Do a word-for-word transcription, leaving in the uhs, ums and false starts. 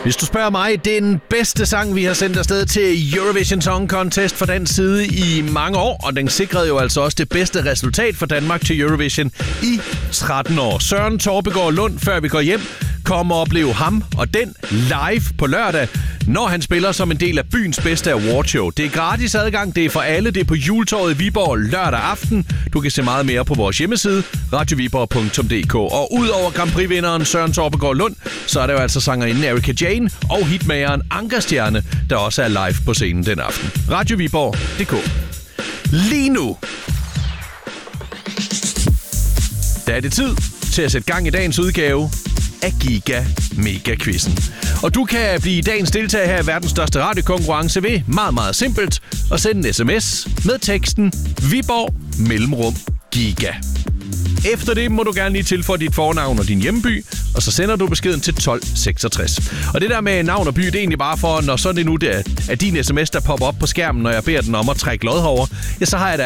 Hvis du spørger mig, det er den bedste sang, vi har sendt afsted til Eurovision Song Contest fra den side i mange år, og den sikrede jo altså også det bedste resultat for Danmark til Eurovision i tretten år. Søren Torpegaard Lund, før vi går hjem, kommer og opleve ham og den live på lørdag, når han spiller som en del af byens bedste awardshow. Det er gratis adgang, det er for alle, det er på Juletorvet i Viborg lørdag aften. Du kan se meget mere på vores hjemmeside, radio viborg punktum d k. Og udover Grand Prix-vinderen Søren Torpegaard Lund, så er der jo altså sangerinden Erika Jane og hitmageren Ankerstjerne, der også er live på scenen den aften. radio viborg punktum d k. Lige nu, der er det tid til at sætte gang i dagens udgave af Giga Mega Quizzen. Og du kan blive dagens deltager her i verdens største radiokonkurrence ved meget, meget simpelt at sende en sms med teksten Viborg mellemrum Giga. Efter det må du gerne lige tilføje dit fornavn og din hjemby, og så sender du beskeden til tolv seksogtres. Og det der med navn og by, det er egentlig bare for, når så det nu det er din sms, der popper op på skærmen, når jeg beder den om at trække lod over, ja, så har jeg da